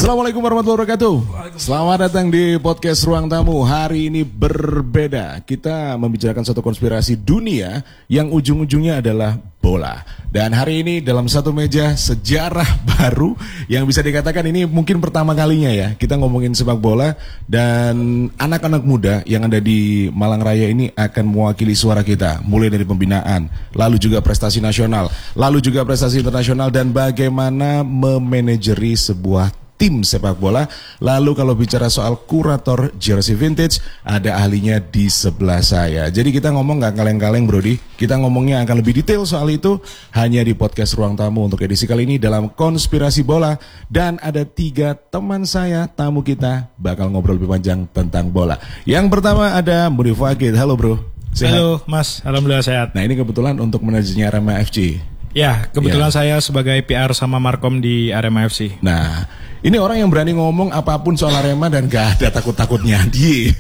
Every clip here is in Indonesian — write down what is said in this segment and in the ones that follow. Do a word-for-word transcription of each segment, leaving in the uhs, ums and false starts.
Assalamualaikum warahmatullahi wabarakatuh. Selamat datang di podcast Ruang Tamu. Hari ini berbeda. Kita membicarakan satu konspirasi dunia yang ujung-ujungnya adalah bola. Dan hari ini dalam satu meja sejarah baru yang bisa dikatakan ini mungkin pertama kalinya ya. Kita ngomongin sepak bola dan anak-anak muda yang ada di Malang Raya ini akan mewakili suara kita. Mulai dari pembinaan, lalu juga prestasi nasional, lalu juga prestasi internasional dan bagaimana memanajeri sebuah tim sepak bola. Lalu kalau bicara soal kurator jersey vintage, ada ahlinya di sebelah saya. Jadi kita ngomong gak kaleng-kaleng Brody. Kita ngomongnya akan lebih detail soal itu hanya di podcast Ruang Tamu untuk edisi kali ini dalam konspirasi bola. Dan ada tiga teman saya, tamu kita bakal ngobrol lebih panjang tentang bola. Yang pertama ada Munif Wagid. Halo bro. Sehat? Halo mas, alhamdulillah sehat. Nah ini kebetulan untuk manajernya Arema F C. Ya, kebetulan ya. Saya sebagai P R sama Markom di Arema F C. Nah, ini orang yang berani ngomong apapun soal Arema dan gak ada takut-takutnya. Die.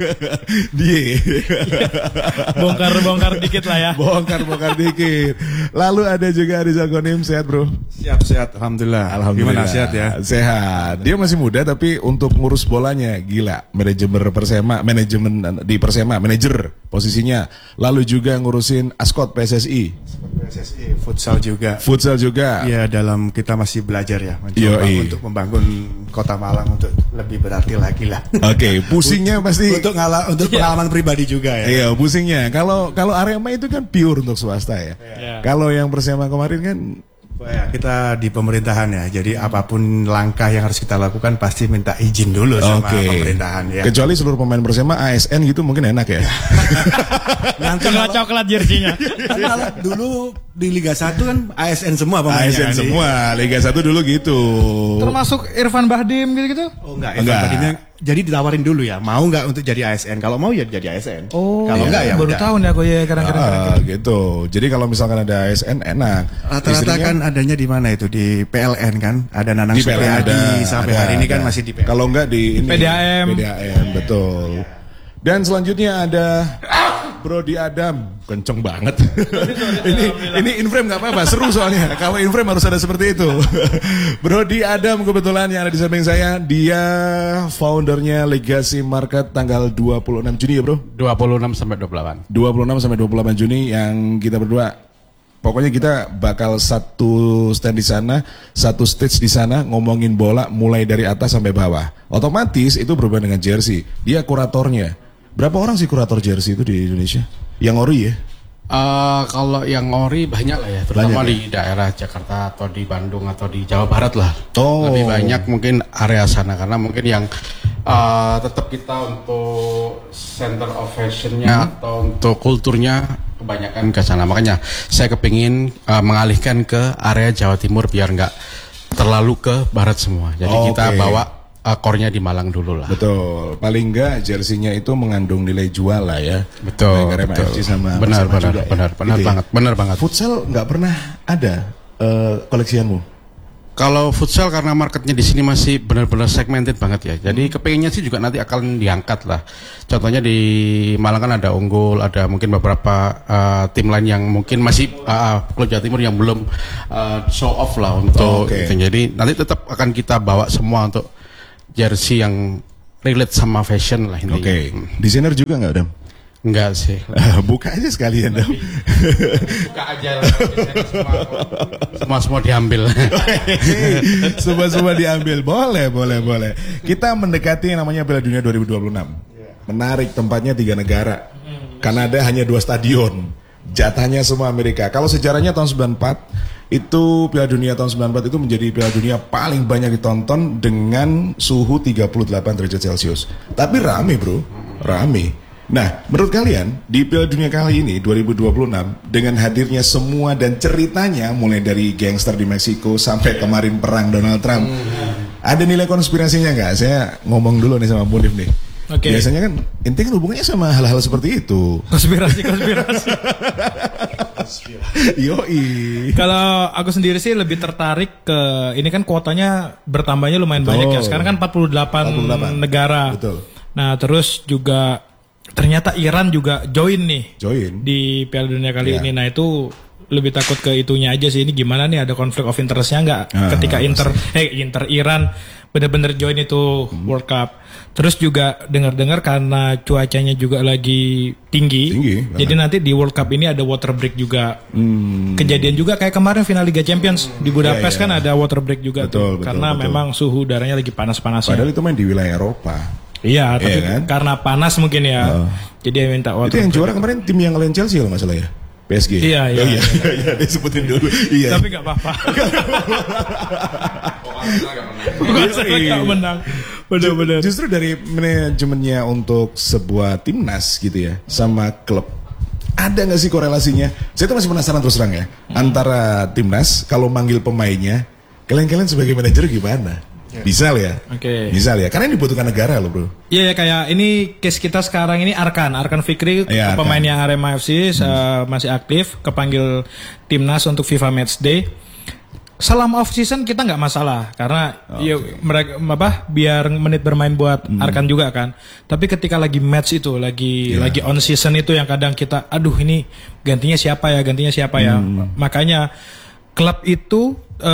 Die. Bongkar-bongkar dikit lah ya. Bongkar-bongkar dikit. Lalu ada juga Rizal Gonim, sehat bro? Siap-sihat, Alhamdulillah. Alhamdulillah. Gimana, sehat ya? Sehat. Dia masih muda tapi untuk ngurus bolanya gila. Manajemen Persema, manajemen di Persema, manajer posisinya. Lalu juga ngurusin Askot P S S I. P S S I, futsal juga. Futsal juga. Iya, dalam kita masih belajar ya, mencoba Yoi. untuk membangun Kota Malang untuk lebih berarti lagi lah. Oke, okay, pusingnya pasti untuk ngalah untuk pengalaman pribadi juga ya. Iya, pusingnya. Kalau kalau Arema itu kan pure untuk swasta ya. Yeah. Kalau yang Persema kemarin kan ya, kita di pemerintahan ya, jadi apapun langkah yang harus kita lakukan pasti minta izin dulu sama okay. pemerintahan ya. Kecuali seluruh pemain Persema A S N gitu mungkin enak ya. Nanti coklat jersinya. Kan dulu di Liga satu kan A S N semua pemainnya. A S N kan, semua, Liga satu dulu gitu. Termasuk Irfan Bahdim gitu-gitu? Oh enggak, Irfan Bahdimnya jadi ditawarin dulu ya, mau nggak untuk jadi A S N? Kalau mau ya jadi A S N. Oh, kalau enggak ya baru udah. tahu nih aku ya kadang-kadang. Ah, gitu. Jadi kalau misalkan ada A S N enak. Rata-rata Istrinya, kan adanya di mana itu, di P L N kan? Ada Nanang di P L N Supriyadi ada, sampai ada, hari ini ada. kan masih di P L N. Kalau enggak di ini P D A M. P D A M betul. Dan selanjutnya ada Brody Adam, kenceng banget. ini ini in frame nggak apa-apa, seru soalnya. Kalau in frame harus ada seperti itu. Brody Adam kebetulan yang ada di samping saya, dia foundernya Legacy Market tanggal dua puluh enam Juni ya bro? dua puluh enam sampai dua puluh delapan. dua puluh enam sampai dua puluh delapan Juni yang kita berdua. Pokoknya kita bakal satu stand di sana, satu stage di sana ngomongin bola mulai dari atas sampai bawah. Otomatis itu berubah dengan jersey. Dia kuratornya. Berapa orang sih kurator jersey itu di Indonesia? Yang ori ya? Uh, kalau yang ori banyak lah ya, terutama banyak, di ya? daerah Jakarta atau di Bandung atau di Jawa Barat lah. Oh. Lebih banyak mungkin area sana karena mungkin yang uh, tetap kita untuk center of fashionnya hmm. atau untuk kulturnya kebanyakan ke sana. Makanya saya kepingin uh, mengalihkan ke area Jawa Timur biar nggak terlalu ke Barat semua. Jadi oh, kita okay. bawa Uh, core-nya di Malang dulu lah. Betul. Paling enggak jersinya itu mengandung nilai jual lah ya. Betul. betul. F C sama benar, sama benar, juga, benar, ya. benar gitu banget, ya? benar banget. Futsal nggak pernah ada uh, koleksianmu? Kalau futsal karena marketnya di sini masih benar-benar segmented banget ya. Jadi kepengennya sih juga nanti akan diangkat lah. Contohnya di Malang kan ada Unggul, ada mungkin beberapa uh, tim lain yang mungkin masih uh, klub Jawa Timur yang belum uh, show off lah untuk. Oh, okay. Gitu. Jadi nanti tetap akan kita bawa semua untuk jersey yang relate sama fashion lah intinya. Oke. Okay. Desainer juga nggak Dam? Enggak sih. Buka aja sekalian dong. Buka aja lah. Semua semua diambil. semua semua diambil. Boleh, boleh, boleh. Kita mendekati yang namanya Piala Dunia dua ribu dua puluh enam. Menarik, tempatnya tiga negara. Kanada hanya dua stadion. Jatahnya semua Amerika. Kalau sejarahnya tahun sembilan puluh empat itu Piala Dunia tahun sembilan puluh empat itu menjadi Piala Dunia paling banyak ditonton dengan suhu tiga puluh delapan derajat Celcius. Tapi rame bro, rame. Nah, menurut kalian di Piala Dunia kali ini dua ribu dua puluh enam dengan hadirnya semua dan ceritanya mulai dari gangster di Meksiko sampai kemarin perang Donald Trump, hmm. ada nilai konspirasinya nggak? Saya ngomong dulu nih sama Munif nih. Okay. Biasanya kan inti kan hubungannya sama hal-hal seperti itu. Konspirasi, konspirasi. Yoi. Kalau aku sendiri sih lebih tertarik ke ini kan kuotanya bertambahnya lumayan Betul. banyak ya. Sekarang kan empat puluh delapan negara. Betul. Nah, terus juga ternyata Iran juga join nih. Join Di Piala Dunia kali yeah. ini. Nah, itu lebih takut ke itunya aja sih. Ini gimana nih, ada konflik of interestnya nggak Ah, ketika pasti. Inter eh Inter Iran bener-bener join itu Hmm. World Cup. Terus juga dengar-dengar karena cuacanya juga lagi tinggi, Tinggi, jadi nanti di World Cup ini ada water break juga. Hmm. Kejadian juga kayak kemarin final Liga Champions di Budapest Iya, iya. kan ada water break juga Betul, tuh, betul, karena betul. memang suhu udaranya lagi panas-panasnya. Padahal itu main di wilayah Eropa. Iya, tapi Iya kan? karena panas mungkin ya. Oh. Jadi dia minta water Itu yang break. juara kemarin tim yang ngalahin Chelsea kalau nggak salah ya. P S G. Iya, iya. Oh, iya, iya, iya, disebutin dulu. Iya. Tapi nggak apa-apa. Barcelona nggak menang. Benar-benar. Justru dari manajemennya untuk sebuah timnas gitu ya sama klub, ada nggak sih korelasinya? Saya tuh masih penasaran terus terang ya, antara timnas kalau manggil pemainnya, kalian-kalian sebagai manajer gimana? Misal ya, Oke. misal ya, karena ini dibutuhkan negara loh bro. Iya ya, kayak ini case kita sekarang ini Arkan, Arkan Fikri, Iya, Arkan. pemain yang Arema F C uh, masih aktif, kepanggil timnas untuk FIFA Matchday. Selama off season kita nggak masalah karena ya mereka apa biar menit bermain buat Arkan juga kan. Tapi ketika lagi match itu, lagi Iya. lagi on season itu yang kadang kita, aduh ini gantinya siapa ya, gantinya siapa ya. Makanya klub itu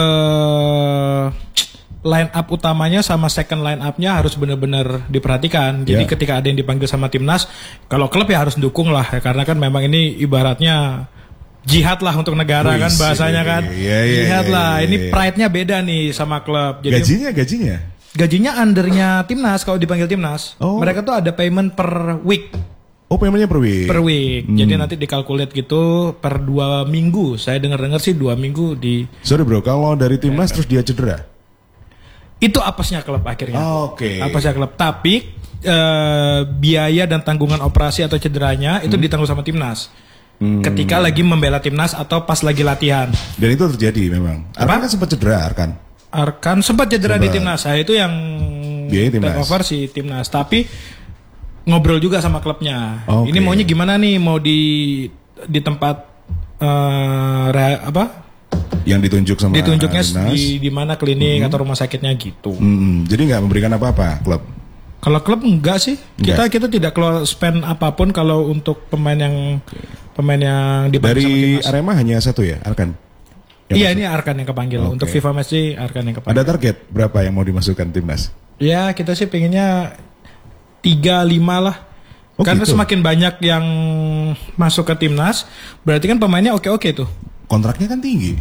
eh line up utamanya sama second line up-nya harus benar-benar diperhatikan. Jadi Ya. ketika ada yang dipanggil sama timnas, kalau klub ya harus dukung lah ya, karena kan memang ini ibaratnya jihad lah untuk negara Wih, kan bahasanya kan. iya, iya, Jihad iya, lah. iya, Ini iya. pride-nya beda nih sama klub. Jadi Gajinya, gajinya. gajinya undernya timnas kalau dipanggil timnas. Oh. Mereka tuh ada payment per week. Oh pemainnya per week. Per week. Hmm. Jadi nanti dikalkulat gitu per dua minggu. Saya dengar-dengar sih dua minggu di Sorry bro, kalau dari timnas terus dia cedera. itu apesnya klub akhirnya. Oh, oke. Apesnya klub. Tapi eh, biaya dan tanggungan operasi atau cederanya itu ditanggung sama timnas. Hmm. Ketika lagi membela timnas atau pas lagi latihan. Dan itu terjadi memang. Arkan kan sempat cedera Arkan. Arkan sempat cedera di Sempat. timnas. Saya itu yang Biaya timnas. take over si timnas. Tapi ngobrol juga sama klubnya. Oke. Ini maunya gimana nih? Mau di di tempat eh, re- apa? Yang ditunjuk sama Ditunjuknya timnas. di di mana klinik atau rumah sakitnya gitu. Hmm, jadi nggak memberikan apa-apa klub. Kalau klub enggak sih. Kita Enggak. kita tidak keluar spend apapun kalau untuk pemain yang pemain yang dipanggil sama Dari timnas. Arema hanya satu ya, Arkan. Yang Iya, masuk. ini Arkan yang kepanggil. Oke. Untuk FIFA Match day Arkan yang kepanggil. Ada target berapa yang mau dimasukkan timnas? Ya, kita sih pengennya tiga lima lah. Oh, Karena gitu. semakin banyak yang masuk ke timnas, berarti kan pemainnya oke-oke tuh. Kontraknya kan tinggi.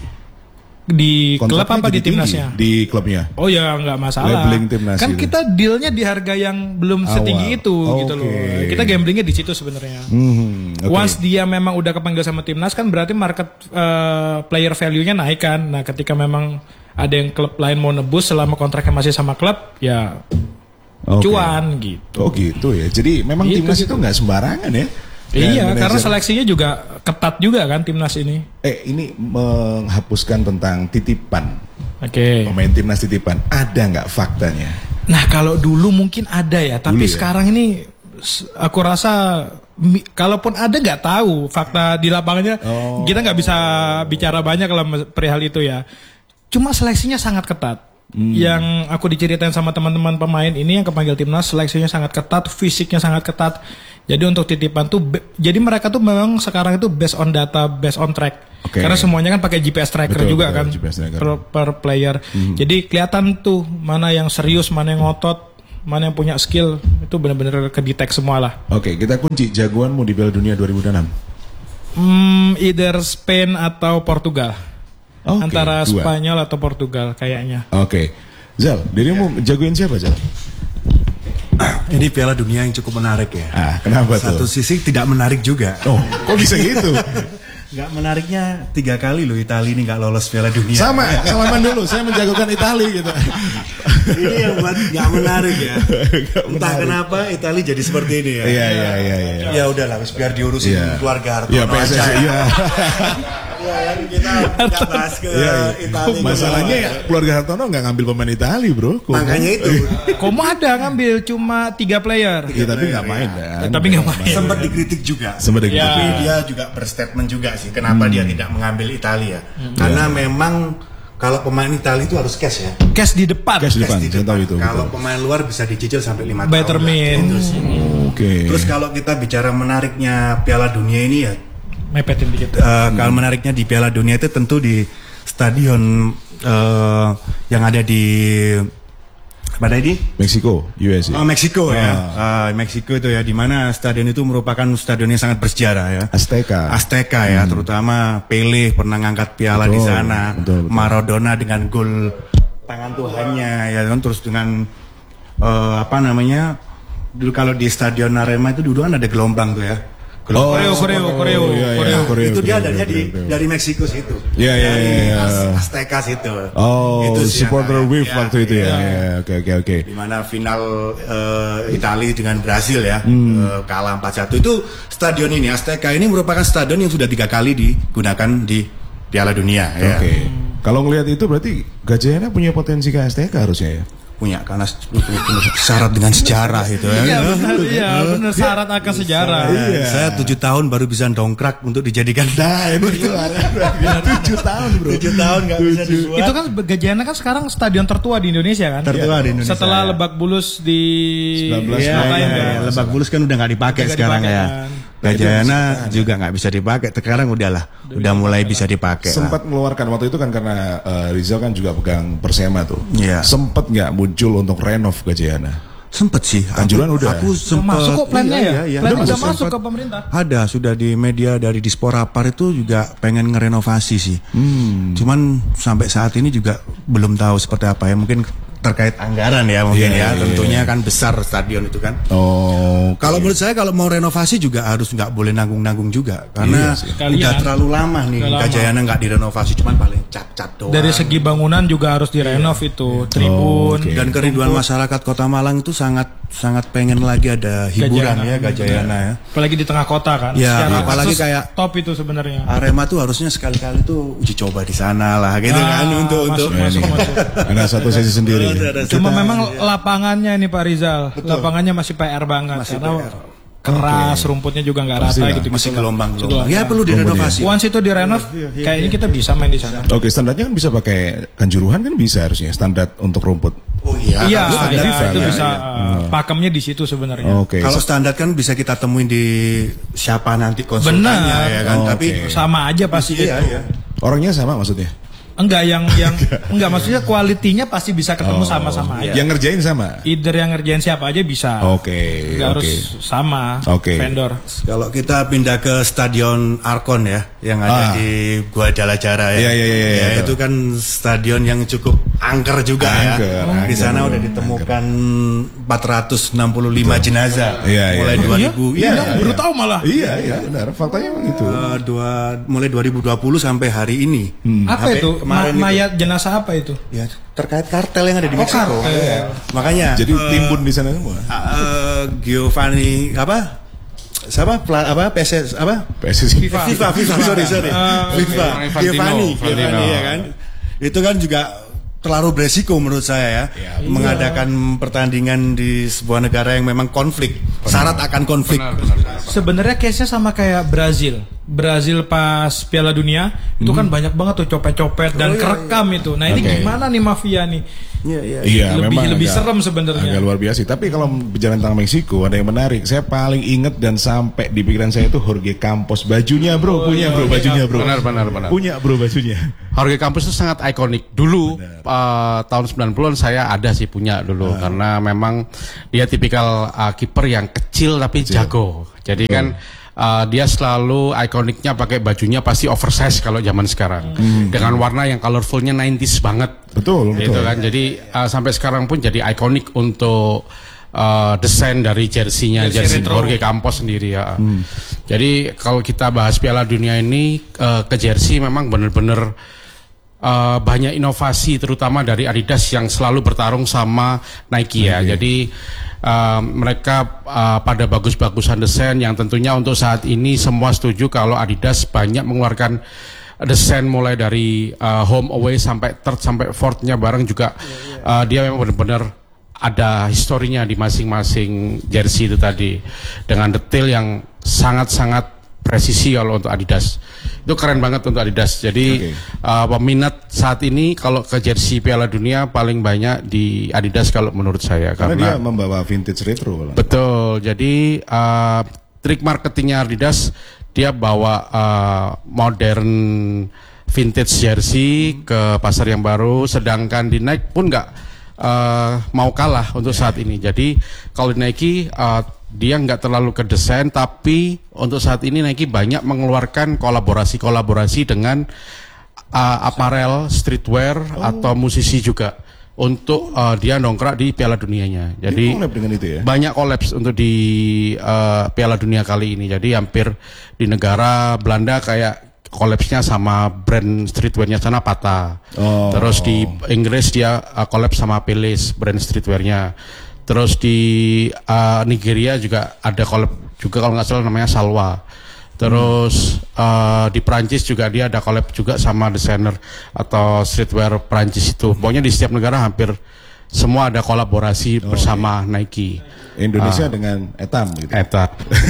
Di klub Kontraknya apa di jadi tinggi timnasnya? Di klubnya. Oh ya, nggak masalah. Labeling timnas Kan gitu. kita dealnya di harga yang belum Awal. setinggi itu gitu loh. Oke. Kita gamblingnya di situ sebenarnya. Hmm, oke. Once dia memang udah kepanggil sama timnas kan berarti market eh, player value-nya naik kan. Nah, ketika memang ada yang klub lain mau nebus selama kontraknya masih sama klub, ya Oke. cuan gitu. Oh gitu ya. Jadi memang Gitu, timnas gitu. itu nggak sembarangan ya. Iya, Dan karena manajer- seleksinya juga ketat juga kan timnas ini. Eh ini menghapuskan tentang titipan. Oke. Pemain timnas titipan. Ada nggak faktanya? Nah, kalau dulu mungkin ada ya, tapi Dulu ya? sekarang ini s- aku rasa mi- kalaupun ada nggak tahu fakta di lapangannya. Oh. Kita nggak bisa bicara banyak kalau mes- perihal itu ya. Cuma seleksinya sangat ketat. Hmm. Yang aku diceritain sama teman-teman pemain ini yang kepanggil timnas, seleksinya sangat ketat, fisiknya sangat ketat. Jadi untuk titipan tuh, be- jadi mereka tuh memang sekarang itu based on data, based on track. Oke. Karena semuanya kan pakai G P S tracker Betul, juga betul, kan G P S tracker. per, per player. Jadi kelihatan tuh mana yang serius, mana yang ngotot, mana yang punya skill, itu benar-benar kedetek semua lah. Oke, kita kunci jagoanmu di Piala Dunia dua ribu enam. Hmm, either Spain atau Portugal. Oke, Antara dua. Spanyol atau Portugal kayaknya. Oke. Zal, dirimu jagoin siapa, Zal? Ini Piala Dunia yang cukup menarik ya. Ah, kenapa Satu tuh? sisi tidak menarik juga. Oh, kok bisa gitu? Nggak menariknya tiga kali loh Italia ini nggak lolos Piala Dunia. Sama, salaman dulu. Saya menjagokan Italia gitu. Ini yang buat nggak menarik ya. Entah kenapa Italia jadi seperti ini ya. Iya, iya, iya, iya. Ya udahlah, wis biar diurusin Iya. keluarga Hartono Iya, P S S I. aja. Iya. Ya, kan kita nggak bahas ke Iya, iya. Italia. Masalahnya ya, keluarga Hartono nggak ngambil pemain Italia, bro. Kok- Makanya itu Komo ada ngambil cuma tiga player. Iya, tapi nggak main kan. Tapi nggak main. sempat dikritik juga. Sempat dikritik. Tapi dia juga berstatement juga sih kenapa dia tidak mengambil Italia. Karena memang kalau pemain Italia itu harus cash ya. Cash di depan. Cash di depan, Cash di saya tahu depan. itu. Kalau betul. pemain luar bisa dicicil sampai lima By tahun. lah. termin. Itu sih. Oke. Terus kalau kita bicara menariknya Piala Dunia ini ya mepetin dikit. Uh, kalau menariknya di Piala Dunia itu tentu di stadion uh, yang ada di pada di Meksiko, U S A. Oh, Meksiko ya, uh, Meksiko itu ya, di mana stadion itu merupakan stadion yang sangat bersejarah ya. Azteca. Azteca ya, hmm. terutama Pele pernah ngangkat piala betul, di sana, betul, betul. Maradona dengan gol tangan Tuhannya ya kan, terus dengan uh, apa namanya, dulu kalau di stadion Arema itu dulu kan ada gelombang tuh ya. Oh, koreo, koreo, koreo, iya, iya, koreo. koreo, itu dia koreo, adanya koreo, di koreo. dari Meksiko situ. Iya, iya, iya. Azteca situ. Oh, itu supporter wave ya, waktu itu ya. Oke, oke, oke. Di mana final uh, Italia dengan Brasil ya, hmm. uh, kalah empat satu. Itu stadion ini Azteca ini merupakan stadion yang sudah tiga kali digunakan di Piala Dunia ya. Oke. Okay. Kalau ngelihat itu berarti Gajayana punya potensi ke Azteca harusnya ya. Punya karena syarat dengan sejarah itu ya. Iya benar, iya benar syarat akan sejarah. Iya. Saya tujuh tahun baru bisa dongkrak untuk dijadikan. Nah itu tujuh tahun bro. Tujuh tahun nggak bisa dibuat. Itu kan Gajayana kan sekarang stadion tertua di Indonesia kan. Tertua di Indonesia. Setelah Lebak Bulus di sembilan belas ya, ya, ya. Lebak Bulus kan udah nggak dipakai gak sekarang dipakai, ya. Kan. Gajayana juga nggak bisa dipakai. Sekarang udahlah, udah, udah mulai bisa dipakai. Sempat lah. Mengeluarkan waktu itu kan karena uh, Rizal kan juga pegang Persema tuh. Iya. Sempat nggak muncul untuk renov Gajayana? Sempet sih. Anjuran udah. Aku sempat. Masuk kok plannya iya, ya? Iya, Plan iya. udah masuk ke pemerintah. Ada sudah di media dari Disporapar itu juga pengen ngerenovasi sih. Hmm. Cuman sampai saat ini juga belum tahu seperti apa ya. Mungkin terkait anggaran ya mungkin yeah, ya. Tentunya yeah. kan besar stadion itu kan. Oh. Okay. Kalau menurut saya kalau mau renovasi juga harus nggak boleh nanggung-nanggung juga karena yeah, udah terlalu lama nih Gajayana nggak direnovasi, cuman paling cat-cat doang. Dari segi bangunan juga harus direnov yeah. itu tribun. Oh, okay. Dan kerinduan masyarakat Kota Malang itu sangat sangat pengen lagi ada hiburan Gajayana. ya Gajayana ya. Apalagi di tengah kota kan. Ya, apalagi kayak top itu sebenarnya. Arema tuh harusnya sekali-kali tuh uji coba di sana lah gitu ah, kan untuk masuk, untuk masuk, masuk. Ada satu sesi sendiri. Cuma memang lapangannya ini Pak Rizal, betul. Lapangannya masih P R banget masih karena P R. Keras, okay. rumputnya juga nggak rata gitu, masih gitu gelombang-gelombang. Ya perlu direnovasi. Once itu direnov, kayaknya kita bisa main di sana. Oke, okay, standarnya kan bisa pakai Kanjuruhan kan bisa harusnya standar untuk rumput. Oh iya, iya, iya FIFA, itu kan? bisa uh, pakemnya di situ sebenarnya. Okay. Kalau standar kan bisa kita temuin di siapa nanti konsultannya ya kan, oh, tapi okay. sama aja pasti. Iya, iya. Orangnya sama maksudnya? Enggak, yang yang enggak maksudnya kualitinya pasti bisa ketemu sama-sama oh, aja. Yang ngerjain sama? Either yang ngerjain siapa aja bisa. Oke. Okay, enggak okay. harus sama okay. vendor. Kalau kita pindah ke Stadion Arkon ya, yang ada ah. di Guadalajara ya. Iya, iya, iya. Ya, ya, itu kan stadion yang cukup angker juga angker, ya. Angker, di sana udah ditemukan angker. empat ratus enam puluh lima Betul. jenazah. Iya, iya. Mulai dua ribu. Iya, iya, iya, baru iya. tahu malah. Iya, iya, benar. Faktanya begitu. Uh, dua mulai dua ribu dua puluh sampai hari ini. Hmm. Apa itu? Ma mayat itu. Jenazah apa itu? Ya, terkait kartel yang ada di oh, Meksiko. Ya. Makanya jadi uh, timbun di sana semua. Uh, Giovanni apa? Siapa? Pla, apa? P S S apa? P S S FIFA. FIFA, FIFA. Sorry, sorry. Uh, FIFA. Okay. Giovanni, Giovanni ya kan. Itu kan juga terlalu beresiko menurut saya ya, ya mengadakan iya. pertandingan di sebuah negara yang memang konflik, benar. syarat akan konflik. Sebenarnya case-nya sama kayak Brazil. Brazil pas Piala Dunia hmm. itu kan banyak banget tuh copet-copet dan oh, iya, kerekam iya. itu. Nah ini okay. gimana nih mafia nih? Iya, iya, iya. Lebih memang lebih agak, serem sebenarnya. Agak luar biasa. Tapi kalau bicara tentang Meksiko ada yang menarik. Saya paling inget dan sampai di pikiran saya itu Jorge Campos, bajunya bro, oh, punya bro, bajunya bro. Benar, benar, benar. Punya bro bajunya. Jorge Campos itu sangat ikonik. Dulu uh, tahun sembilan puluhan saya ada sih punya dulu uh. karena memang dia tipikal uh, kiper yang kecil tapi kecil. jago. Jadi uh. kan Uh, dia selalu ikoniknya pakai bajunya pasti oversize kalau zaman sekarang hmm. dengan warna yang colorfulnya nineties banget. Betul, gitu betul. kan. Jadi uh, sampai sekarang pun jadi ikonik untuk uh, desain dari jersinya jersey Jorge Campos sendiri ya. Hmm. Jadi kalau kita bahas Piala Dunia ini uh, ke jersey memang benar-benar uh, banyak inovasi terutama dari Adidas yang selalu bertarung sama Nike ya. Okay. Jadi Uh, mereka uh, pada bagus-bagusan desain yang tentunya untuk saat ini semua setuju kalau Adidas banyak mengeluarkan desain mulai dari uh, home away sampai third sampai fourth-nya bareng juga uh, dia memang benar-benar ada historinya di masing-masing jersey itu tadi dengan detail yang sangat-sangat presisi kalau untuk Adidas. Itu keren banget untuk Adidas. Jadi okay. uh, peminat saat ini kalau ke jersey Piala Dunia paling banyak di Adidas kalau menurut saya. Karena, karena dia membawa vintage retro. Betul. Jadi uh, trik marketingnya Adidas dia bawa uh, modern vintage jersey ke pasar yang baru, sedangkan di Nike pun nggak uh, mau kalah untuk saat ini. Jadi kalau di Nike uh, dia nggak terlalu ke desain, tapi untuk saat ini Nike banyak mengeluarkan kolaborasi-kolaborasi dengan uh, aparel, streetwear oh. atau musisi juga untuk uh, dia nongkrak di Piala Dunianya. Jadi dengan itu ya? Banyak kolaps untuk di uh, Piala Dunia kali ini. Jadi hampir di negara Belanda kayak kolapsnya sama brand streetwearnya sana Pata. Oh. Terus di Inggris dia uh, kolaps sama Peles brand streetwearnya. Terus di uh, Nigeria juga ada collab juga kalau nggak salah namanya Salwa. Terus hmm. uh, di Prancis juga dia ada collab juga sama desainer atau streetwear Prancis itu. Pokoknya di setiap negara hampir semua ada kolaborasi oh, bersama okay. Nike. Indonesia uh, dengan Etam gitu. Etam.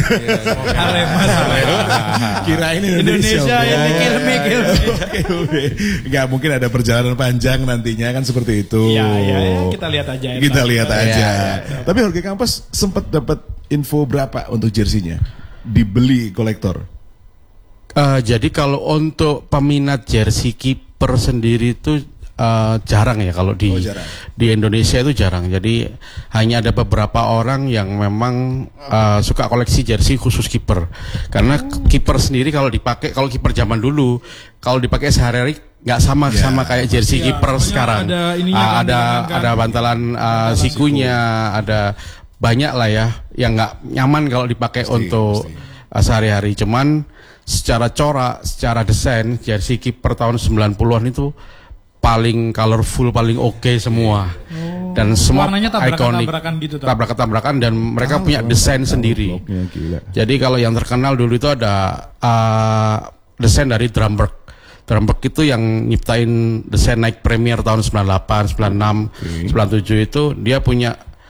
Kirain Indonesia. Indonesia ini kilme kilme. Enggak mungkin ada perjalanan panjang nantinya kan seperti itu. Iya iya ya, kita lihat aja. Etam. Kita lihat aja. Ya, ya, ya. Tapi Jorge Campos sempat dapat info berapa untuk jersinya? Dibeli kolektor. Uh, jadi kalau untuk peminat jersey kiper sendiri itu uh, jarang ya kalau di oh, jarang. di Indonesia itu jarang. Jadi hanya ada beberapa orang yang memang uh, suka koleksi jersey khusus kiper. Karena oh. kiper sendiri kalau dipakai, kalau kiper zaman dulu kalau dipakai sehari-hari nggak sama yeah. sama kayak jersey yeah, kiper sekarang. Ada ininya, uh, kan, ada kan, ada bantalan uh, sikunya, siku. Ada banyak lah ya yang nggak nyaman kalau dipakai pasti, untuk pasti. sehari-hari. Cuman secara corak, secara desain jersey kiper tahun sembilan puluhan itu paling colorful, paling oke okay semua. Oh. Dan semua ikonik, gitu, tabrakan-tabrakan dan mereka oh, punya desain oh, sendiri. Oh, gila. Jadi kalau yang terkenal dulu itu ada uh, desain dari Drumberg. Drumberg itu yang nyiptain desain Nike Premier tahun sembilan puluh delapan, sembilan puluh enam, okay. sembilan puluh tujuh itu dia punya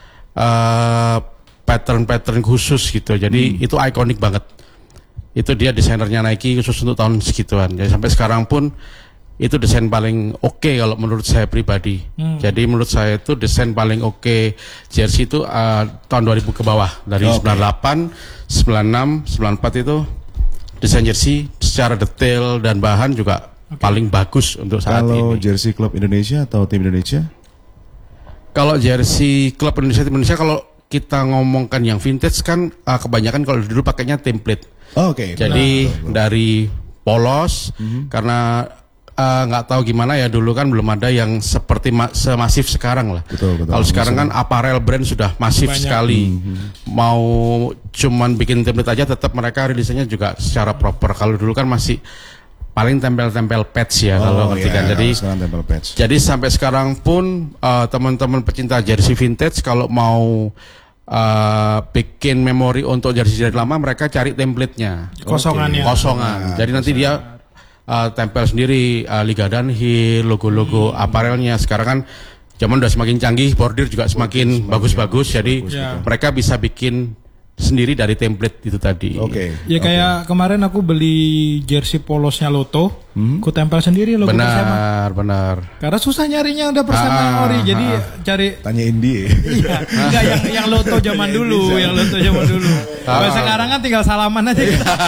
Uh, pattern-pattern khusus gitu. Jadi hmm. itu ikonik banget. Itu dia desainernya Nike khusus untuk tahun segituan. Jadi sampai sekarang pun itu desain paling oke okay kalau menurut saya pribadi. Hmm. Jadi menurut saya itu desain paling oke okay. Jersey itu uh, tahun dua ribu ke bawah. Dari okay. sembilan puluh delapan, sembilan puluh enam, sembilan puluh empat itu desain jersey secara detail dan bahan juga okay. paling bagus untuk saat kalau ini. Kalau jersey klub Indonesia atau tim Indonesia? Kalau jersey klub Indonesia, tim Indonesia kalau kita ngomongkan yang vintage kan uh, kebanyakan kalau dulu pakainya template. Oh, Oke. Okay. Jadi nah, dari polos mm-hmm. karena nggak uh, tahu gimana ya dulu kan belum ada yang seperti ma- semasif sekarang lah. Betul, betul. Kalau sekarang kan aparel brand sudah masif banyak. Sekali. Mm-hmm. Mau cuman bikin template aja tetap mereka rilisnya juga secara proper. Kalau dulu kan masih paling tempel-tempel patch ya oh, kalau ngerti kan. Jadi jadi sampai sekarang pun uh, teman-teman pecinta jersey vintage kalau mau uh, bikin memori untuk jersey dari lama mereka cari template-nya. Kosongan okay. ya. Kosongan. Nah, jadi kosongan. Nanti dia uh, tempel sendiri uh, Liga Dunhill, logo-logo hmm. aparelnya. Sekarang kan zaman udah semakin canggih, bordir juga semakin bagus-bagus. Jadi bagus, ya. Mereka bisa bikin sendiri dari template itu tadi. Oke. Okay. Ya kayak okay. kemarin aku beli jersey polosnya Lotto, hmm? ku tempel sendiri logo benar, Persema. Benar, benar. Karena susah nyarinya udah Persema ah, ori, jadi ah, cari. Tanyain dia. Iya, enggak yang yang Lotto zaman dulu, yang Lotto zaman dulu. Ah, Kalau sekarang kan tinggal salaman aja.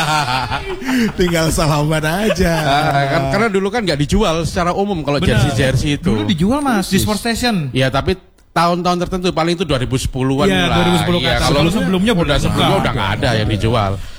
Tinggal salaman aja. Ah, kan, karena dulu kan nggak dijual secara umum kalau jersey-jersey itu. Dulu dijual Mas di Sport Station. Iya, tapi tahun-tahun tertentu paling itu dua ribu sepuluhan ya, lah. dua ribu sepuluh ya, kalau sebelumnya udah sebelumnya udah nggak ada yang dijual.